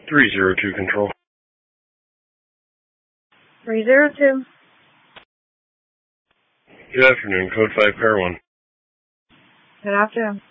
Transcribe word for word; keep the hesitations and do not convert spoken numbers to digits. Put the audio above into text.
three zero two control. three zero two. Good afternoon, code five, pair one. Good afternoon.